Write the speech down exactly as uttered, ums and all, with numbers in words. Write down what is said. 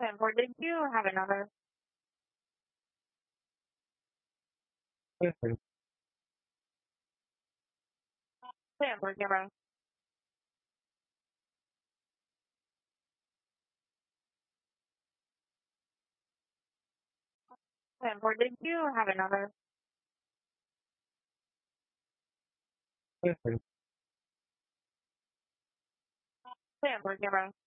Sanford, did you have another? Mhm. Sanford, zero. Sanford, did you have another? Mhm. Sanford, zero.